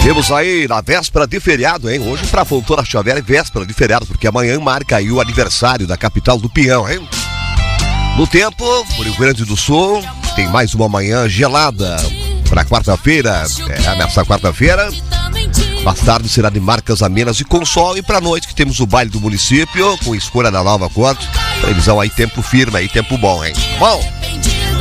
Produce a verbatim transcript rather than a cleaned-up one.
Temos aí na véspera de feriado, hein? Hoje pra Fontoura Xavier é véspera de feriado, porque amanhã marca aí o aniversário da capital do Pinhão, hein? No tempo, por Rio Grande do Sul, tem mais uma manhã gelada pra quarta-feira. É, nessa quarta-feira, mais tarde será de marcas amenas e com sol. E pra noite que temos o baile do município, com escolha da nova corte. Previsão aí, tempo firme aí, tempo bom, hein? Bom...